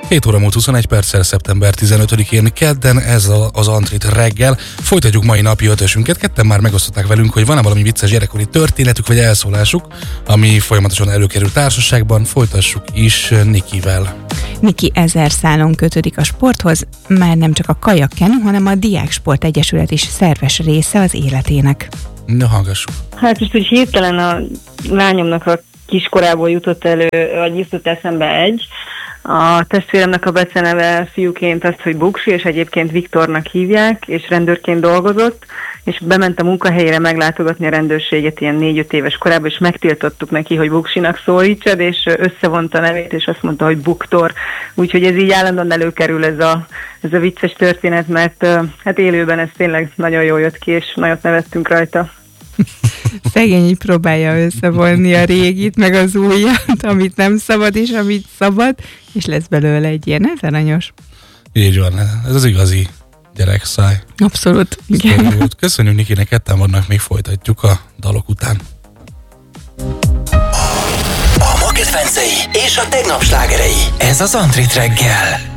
7 óra múlt 21 perccel, szeptember 15-én kedden ez az Antrit reggel. Folytatjuk mai napi ötösünket. Ketten már megosztották velünk, hogy van-e valami vicces gyerekkori történetük vagy elszólásuk, ami folyamatosan előkerül társaságban. Folytassuk is Nikivel. Niki 1000 szálon kötődik a sporthoz, már nem csak a kajakkenu, hanem a Diáksport Egyesület is szerves része az életének. Na, hallgassuk. Hát most úgy hirtelen a lányomnak a kiskorából jutott eszembe egy. A testvéremnek a beceneve fiúként az, hogy Buksi, és egyébként Viktornak hívják, és rendőrként dolgozott, és bement a munkahelyére meglátogatni a rendőrséget ilyen 4-5 éves korában, és megtiltottuk neki, hogy Buksinak szólítsad, és összevonta a nevét, és azt mondta, hogy Buktor. Úgyhogy ez így állandóan előkerül ez a vicces történet, mert hát élőben ez tényleg nagyon jól jött ki, és nagyot nevettünk rajta. Szegény így próbálja összevonni a régit, meg az újat, amit nem szabad, és amit szabad, és lesz belőle egy ilyen, ez aranyos. Így van, ez az igazi gyerekszáj. Abszolút, igen. Köszönjük Nikinek, ketten vannak, még folytatjuk a dalok után. A ma kedvencei és a tegnap slágerei. Ez az Antrit reggel.